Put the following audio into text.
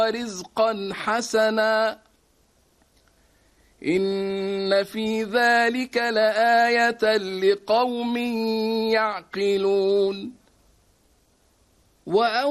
رزقا حسنا إن في ذلك لآية لقوم يعقلون.